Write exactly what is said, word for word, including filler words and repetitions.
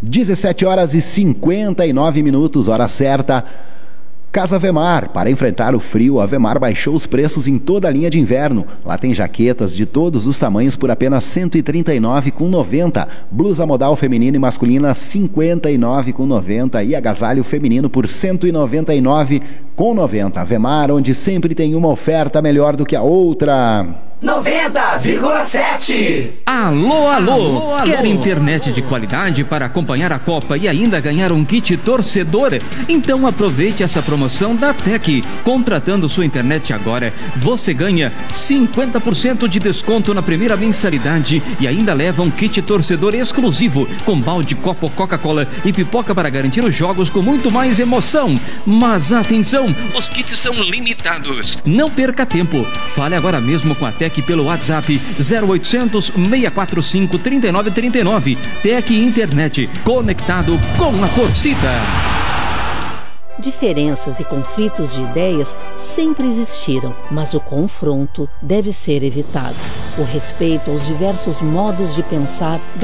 dezessete horas e cinquenta e nove minutos, hora certa. Casa Vemar, para enfrentar o frio, a Vemar baixou os preços em toda a linha de inverno. Lá tem jaquetas de todos os tamanhos por apenas cento e trinta e nove reais e noventa centavos. Blusa modal feminina e masculina cinquenta e nove reais e noventa centavos. E agasalho feminino por cento e noventa e nove reais e noventa centavos. Vemar, onde sempre tem uma oferta melhor do que a outra. noventa vírgula sete. Alô, alô, alô, alô. Quer internet de qualidade para acompanhar a Copa e ainda ganhar um kit torcedor? Então aproveite essa promoção da Tec. Contratando sua internet agora, você ganha cinquenta por cento de desconto na primeira mensalidade e ainda leva um kit torcedor exclusivo com balde, copo, Coca-Cola e pipoca para garantir os jogos com muito mais emoção. Mas atenção, os kits são limitados. Não perca tempo. Fale agora mesmo com a Tec pelo WhatsApp zero oitocentos, seis quatro cinco, três nove três nove. Tec Internet, conectado com a torcida. Diferenças e conflitos de ideias sempre existiram, mas o confronto deve ser evitado. O respeito aos diversos modos de pensar